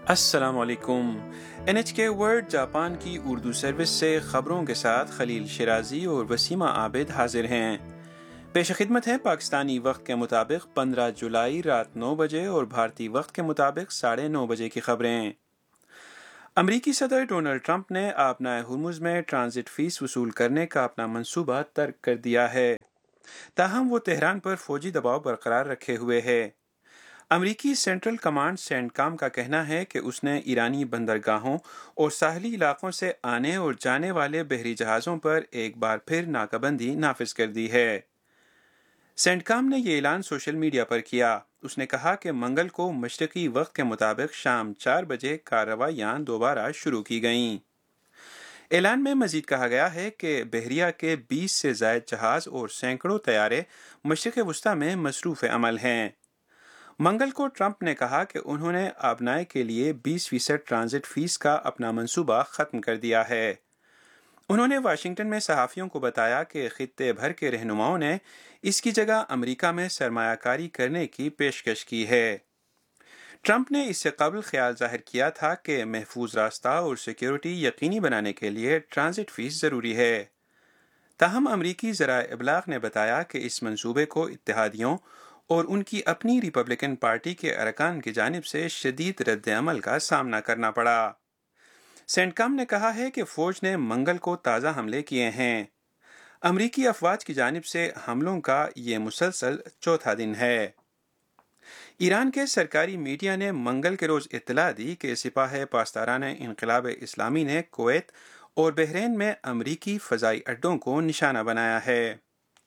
السلام علیکم۔ NHK world Japan کی اردو سروس سے خبروں کے ساتھ خلیل شیرازی اور وسیمہ عابد حاضر ہیں۔ پیش خدمت ہے پاکستانی وقت کے مطابق 15 جولائی رات 9 بجے اور بھارتی وقت کے مطابق 9:30 بجے کی خبریں۔ امریکی صدر ڈونلڈ ٹرمپ نے آبنائے ہرمز میں ٹرانزٹ فیس وصول کرنے کا اپنا منصوبہ ترک کر دیا ہے، تاہم وہ تہران پر فوجی دباؤ برقرار رکھے ہوئے ہے۔ امریکی سینٹرل کمانڈ سینٹکام کا کہنا ہے کہ اس نے ایرانی بندرگاہوں اور ساحلی علاقوں سے آنے اور جانے والے بحری جہازوں پر ایک بار پھر ناکہ بندی نافذ کر دی ہے۔ سینٹکام نے یہ اعلان سوشل میڈیا پر کیا۔ اس نے کہا کہ منگل کو مشرقی وقت کے مطابق شام 4 بجے کارروائیاں دوبارہ شروع کی گئیں۔ اعلان میں مزید کہا گیا ہے کہ بحریہ کے 20 سے زائد جہاز اور سینکڑوں طیارے مشرق وسطی میں مصروف عمل ہیں۔ منگل کو ٹرمپ نے کہا کہ انہوں نے آبنائے کے لیے 20% ٹرانزٹ فیس کا اپنا منصوبہ ختم کر دیا ہے۔ انہوں نے واشنگٹن میں صحافیوں کو بتایا کہ خطے بھر کے رہنماؤں نے اس کی جگہ امریکہ میں سرمایہ کاری کرنے کی پیشکش کی ہے۔ ٹرمپ نے اس سے قبل خیال ظاہر کیا تھا کہ محفوظ راستہ اور سیکیورٹی یقینی بنانے کے لیے ٹرانزٹ فیس ضروری ہے۔ تاہم امریکی ذرائع ابلاغ نے بتایا کہ اس منصوبے کو اتحادیوں اور ان کی اپنی ریپبلکن پارٹی کے ارکان کی جانب سے شدید رد عمل کا سامنا کرنا پڑا۔ سینٹکام نے کہا ہے کہ فوج نے منگل کو تازہ حملے کیے ہیں۔ امریکی افواج کی جانب سے حملوں کا یہ مسلسل چوتھا دن ہے۔ ایران کے سرکاری میڈیا نے منگل کے روز اطلاع دی کہ سپاہ پاسداران انقلاب اسلامی نے کویت اور بحرین میں امریکی فضائی اڈوں کو نشانہ بنایا ہے۔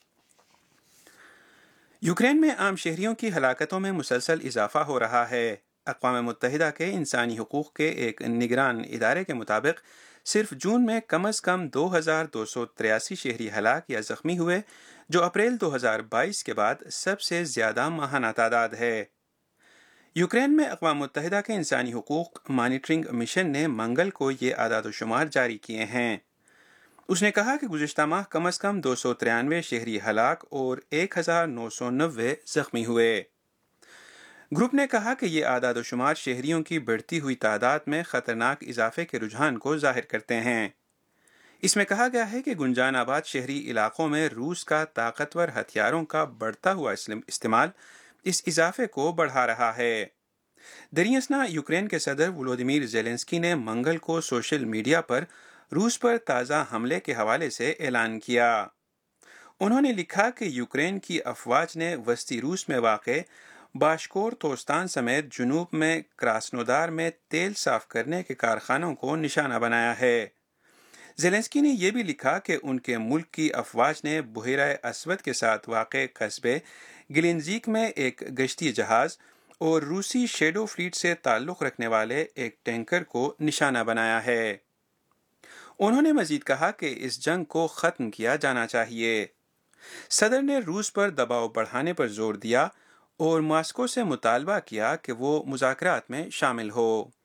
یوکرین میں عام شہریوں کی ہلاکتوں میں مسلسل اضافہ ہو رہا ہے۔ اقوام متحدہ کے انسانی حقوق کے ایک نگران ادارے کے مطابق صرف جون میں کم از کم 2283 شہری ہلاک یا زخمی ہوئے، جو اپریل 2022 کے بعد سب سے زیادہ ماہانہ تعداد ہے۔ یوکرین میں اقوام متحدہ کے انسانی حقوق مانیٹرنگ مشن نے منگل کو یہ اعداد و شمار جاری کیے ہیں۔ اس نے کہا کہ گزشتہ ماہ کم از کم 293 شہری ہلاک اور 1990 زخمی ہوئے۔ گروپ نے کہا کہ یہ اعداد و شمار شہریوں کی بڑھتی ہوئی تعداد میں خطرناک اضافے کے رجحان کو ظاہر کرتے ہیں۔ اس میں کہا گیا ہے کہ گنجان آباد شہری علاقوں میں روس کا طاقتور ہتھیاروں کا بڑھتا ہوا استعمال اس اضافے کو بڑھا رہا ہے۔ دریں اثنا یوکرین کے صدر ولودیمیر زیلنسکی نے منگل کو سوشل میڈیا پر روس پر تازہ حملے کے حوالے سے اعلان کیا۔ انہوں نے لکھا کہ یوکرین کی افواج نے وسطی روس میں واقع باشکور توستان سمیت جنوب میں کراسنودار میں تیل صاف کرنے کے کارخانوں کو نشانہ بنایا ہے۔ زیلنسکی نے یہ بھی لکھا کہ ان کے ملک کی افواج نے بحیرہ اسود کے ساتھ واقع قصبے گلینزیک میں ایک گشتی جہاز اور روسی شیڈو فلیٹ سے تعلق رکھنے والے ایک ٹینکر کو نشانہ بنایا ہے۔ انہوں نے مزید کہا کہ اس جنگ کو ختم کیا جانا چاہیے۔ صدر نے روس پر دباؤ بڑھانے پر زور دیا اور ماسکو سے مطالبہ کیا کہ وہ مذاکرات میں شامل ہو۔